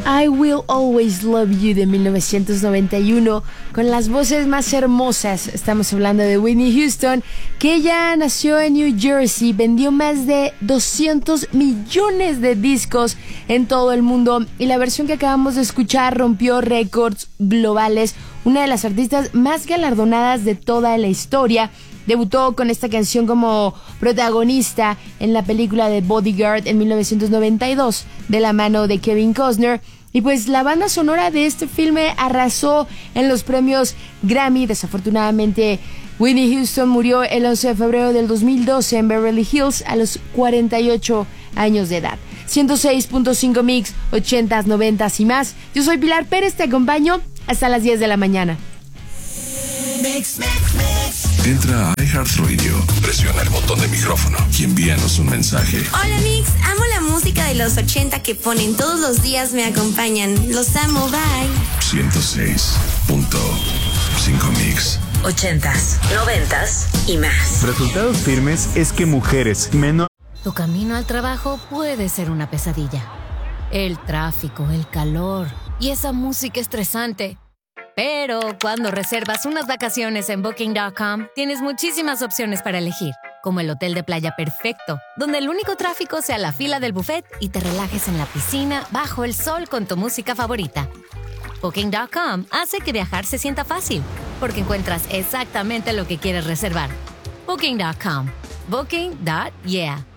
I Will Always Love You de 1991 con las voces más hermosas. Estamos hablando de Whitney Houston, que ella nació en New Jersey, vendió más de 200 millones de discos en todo el mundo y la versión que acabamos de escuchar rompió récords globales, una de las artistas más galardonadas de toda la historia. Debutó con esta canción como protagonista en la película de Bodyguard en 1992 de la mano de Kevin Costner. Y pues la banda sonora de este filme arrasó en los premios Grammy. Desafortunadamente, Whitney Houston murió el 11 de febrero del 2012 en Beverly Hills a los 48 años de edad. 106.5 Mix, 80s, 90s y más. Yo soy Pilar Pérez, te acompaño hasta las 10 de la mañana. Entra a iHeartRadio, presiona el botón de micrófono y envíanos un mensaje. Hola Mix, amo la música de los 80 que ponen todos los días, me acompañan. Los amo, bye. 106.5 Mix. 80s, 90s y más. Resultados firmes es que mujeres menos... Tu camino al trabajo puede ser una pesadilla. El tráfico, el calor y esa música estresante. Pero cuando reservas unas vacaciones en Booking.com, tienes muchísimas opciones para elegir, como el hotel de playa perfecto, donde el único tráfico sea la fila del buffet y te relajes en la piscina bajo el sol con tu música favorita. Booking.com hace que viajar se sienta fácil, porque encuentras exactamente lo que quieres reservar. Booking.com. Booking.yeah.